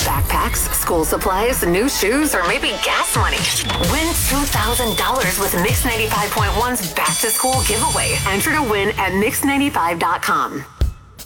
backpacks, school supplies, new shoes, or maybe gas money? Win $2,000 with Mix 95.1's Back to School giveaway. Enter to win at Mix95.com.